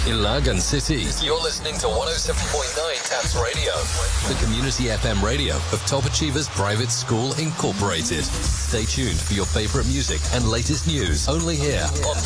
Ilagan City. You're listening to 107.9 TAPS Radio, the community FM radio of Top Achievers Private School Incorporated. Stay tuned for your favorite music and latest news only here on